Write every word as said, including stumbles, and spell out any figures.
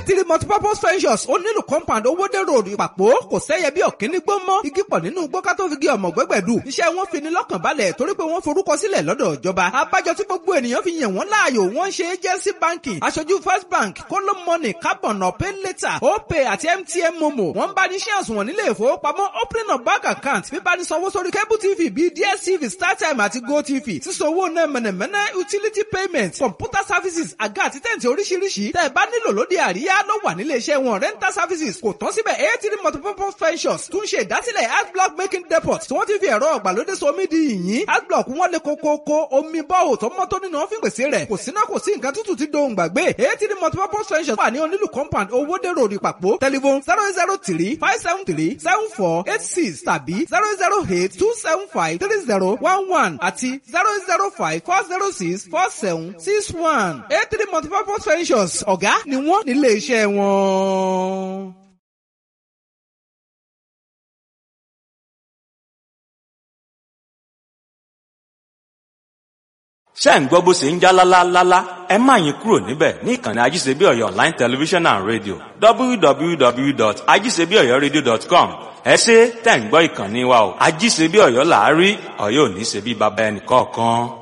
eighty multipurpose ventures ó nílùú compound owódé road ìpàpọ̀ kò sẹ́yẹ bí ọ̀kíní gbó mọ́ igi pọ̀ nínú gbọ́ká tó fi gé ọmọ gbẹ́gbẹ̀dù iṣẹ́ wọn fi ni lọ́kàn balẹ̀ torí pé wọ́n forúkọ sílẹ̀ lọ́dọ̀ ìjọba abájọ tí gbogbo ènìyàn fi yàn wọ́n láàyò wọ́n ṣe agency banking aṣojú first bank kóló money carbon pay later opay àti mtn momo wọ́n bá ní shares wọn nílé ìfowópamọ́ opening of bank account bíbá ní sanwó sórí cable tv bíi dstv startime àti gotv sísanwó náà mẹ̀nẹ̀mẹ̀nẹ̀ utility payment computer services àga àti tẹ̀ǹtì oríṣiríṣi tẹ́ ẹ bá nílò lóde àríyá ló wà nílé iṣẹ́ wọn rental services kò tán síbẹ̀ eighty multipurpose ventures tún ṣe ìdásílẹ̀ adblock making depot tí wọ́n ti fi ẹ̀rọ ọ̀gbàlódé somi di yìnyín adblock wọn lè kókókó omi bọ́ọ̀ tó mọ́ tó nínú ọ́fíìn pèsè rẹ̀ kò síná kò sí nǹkan tútù tí dohùn gbàgbé eighty multipurpose ventures wà ní onílù compound owódé road ìpàpọ̀ telephone zero zero three five seven three seven four eight six tàbí zero zero eight two seven five three zero one one àti zero zero five four zero six four seven six one eighty multipurpose ventures ọ̀gá ni wọ́n nílé iṣẹ́ wọn. ṣé ń gbọ́ bó ṣe ń já lálálálá ẹ má yín kúrò níbẹ̀ ní ìkànnì ajíṣebí ọ̀yọ́ online television and radio w w w dot ajíṣebí ọ̀yọ́ radio dot com ẹ ṣé tẹ̀ ń gbọ́ ìkànnì wa o ajíṣebí ọ̀yọ́ làárí ọ̀yọ́ ò ní ṣe bí baba ẹnì kọ̀ọ̀kan.